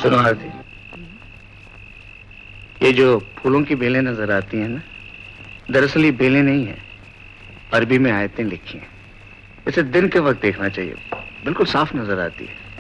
सुनो आरती, ये जो फूलों की बेलें नजर आती हैं ना, दरअसल ये बेलें नहीं है, अरबी में आयतें लिखी हैं। इसे दिन के वक्त देखना चाहिए, बिल्कुल साफ नजर आती है।